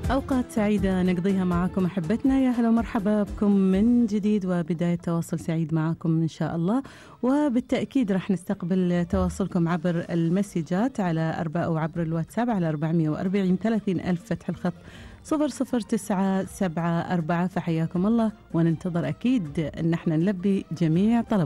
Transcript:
أوقات سعيدة نقضيها معكم أحبتنا، يا هلا ومرحبا بكم من جديد وبداية تواصل سعيد معكم إن شاء الله. وبالتأكيد راح نستقبل تواصلكم عبر المسجات أو عبر الواتساب على 440 30 ألف فتح الخط 00974. فحياكم الله، وننتظر أكيد أن احنا نلبي جميع طلباتكم.